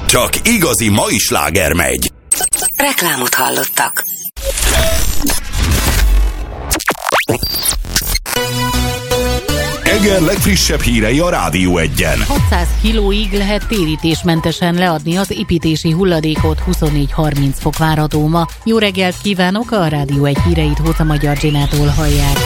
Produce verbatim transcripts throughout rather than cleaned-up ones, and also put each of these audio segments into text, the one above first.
Csak igazi mai sláger megy. Reklámot hallottak. Eger legfrissebb hírei a Rádió Egyen. hatszáz kilóig lehet térítésmentesen leadni az építési hulladékot, huszonnégy harminc fok várható ma. Jó reggelt kívánok, a Rádió Egy híreit Hóta Magyar Zsinától hallják.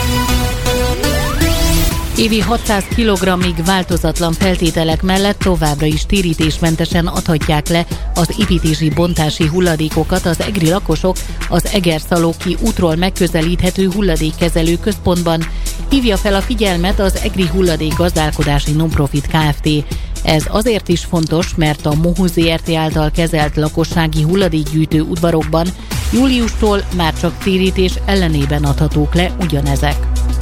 Évi hatszáz kilogrammig változatlan feltételek mellett továbbra is térítésmentesen adhatják le az építési bontási hulladékokat az egri lakosok az Eger-Szalóki útról megközelíthető hulladékkezelő központban. Hívja fel a figyelmet az Egri Hulladék Gazdálkodási Nonprofit Kft. Ez azért is fontos, mert a Mohu Zrt. Által kezelt lakossági hulladékgyűjtő udvarokban júliustól már csak térítés ellenében adhatók le ugyanezek.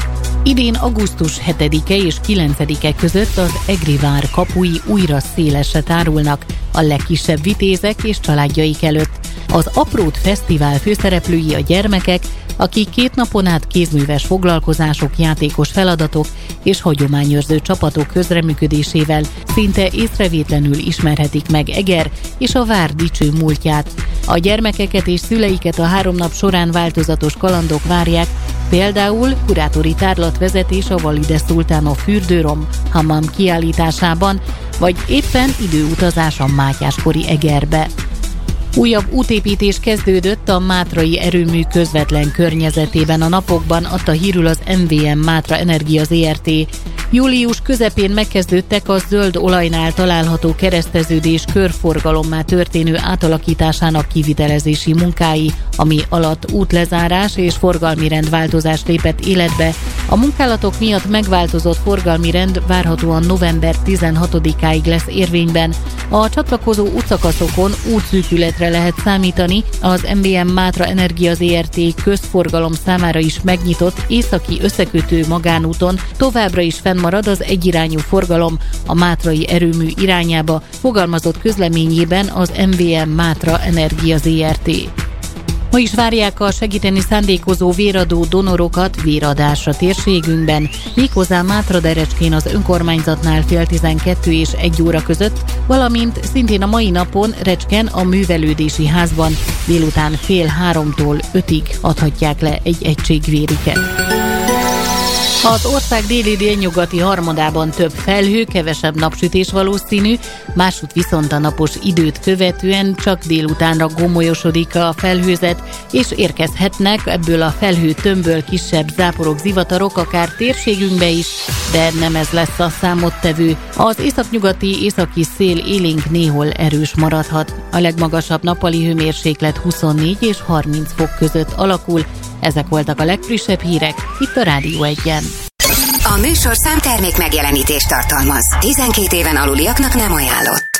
Idén augusztus hetedike és kilencedike között az Egri vár kapui újra szélesre tárulnak a legkisebb vitézek és családjaik előtt. Az Aprót Fesztivál főszereplői a gyermekek, akik két napon át kézműves foglalkozások, játékos feladatok és hagyományőrző csapatok közreműködésével szinte észrevétlenül ismerhetik meg Eger és a vár dicső múltját. A gyermekeket és szüleiket a három nap során változatos kalandok várják, például kurátori tárlatvezetés a Valide Szultánov fürdőrom hammam kiállításában, vagy éppen időutazás a Mátyáskori Egerbe. Újabb útépítés kezdődött a mátrai erőmű közvetlen környezetében a napokban, adta hírül az em vé em Mátra Energia Zrt. Július közepén megkezdődtek a zöld olajnál található kereszteződés körforgalommá történő átalakításának kivitelezési munkái, ami alatt útlezárás és forgalmi rendváltozás lépett életbe. A munkálatok miatt megváltozott forgalmi rend várhatóan november tizenhatodikáig lesz érvényben. A csatlakozó útszakaszokon útszűkületre lehet számítani, az em vé em Mátra Energia Zrt. Közforgalom számára is megnyitott északi összekötő magánúton továbbra is fennmarad az egyirányú forgalom a mátrai erőmű irányába, fogalmazott közleményében az em vé em Mátra Energia Zrt. Ma is várják a segíteni szándékozó véradó donorokat véradásra térségünkben, méghozzá Mátraderecskén az önkormányzatnál fél tizenkettő és egy óra között, valamint szintén a mai napon Recsken a művelődési házban délután fél háromtól ötig adhatják le egy egység vérüket. Az ország déli-délnyugati harmadában több felhő, kevesebb napsütés valószínű, másút viszont a napos időt követően csak délutánra gomolyosodik a felhőzet, és érkezhetnek ebből a felhőtömbből kisebb záporok, zivatarok akár térségünkbe is, de nem ez lesz a számottevő. Az északnyugati északi szél élénk néhol erős maradhat. A legmagasabb nappali hőmérséklet huszonnégy és harminc fok között alakul. Ezek voltak a legfrissebb hírek itt a Rádió Egyen. A műsorszám termék megjelenítést tartalmaz. tizenkét éven aluliaknak nem ajánlott.